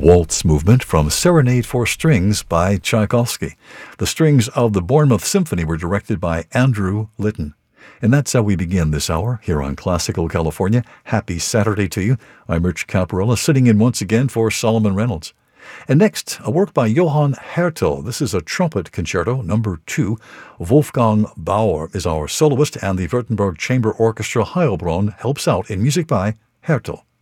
waltz movement from Serenade for Strings by Tchaikovsky. The strings of the Bournemouth Symphony were directed by Andrew Litton. And that's how we begin this hour here on Classical California. Happy Saturday to you. I'm Rich Caparella, sitting in once again for Solomon Reynolds. And next, a work by Johann Hertel. This is a trumpet concerto, number 2. Wolfgang Bauer is our soloist, and the Württemberg Chamber Orchestra Heilbronn helps out in music by Hertel.